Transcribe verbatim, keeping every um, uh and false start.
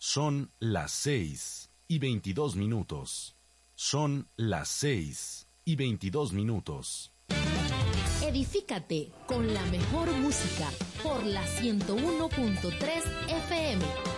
Son las seis y veintidós minutos. Son las seis y veintidós minutos. Edifícate con la mejor música por la ciento uno punto tres F M.